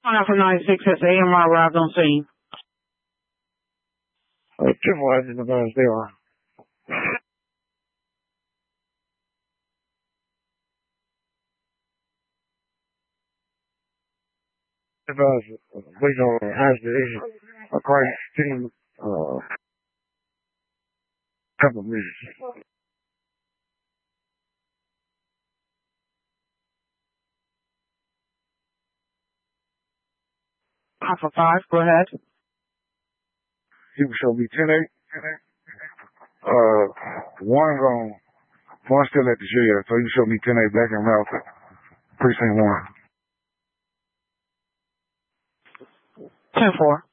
Alpha 96 has AMR arrived on scene. 10-4 has advised they are. Advised, based on has the crisis team, couple of minutes. Alpha 5, go ahead. People shall be 10-8. One still at the jail, so you shall be 10-8 back in route, precinct 1. 10-4.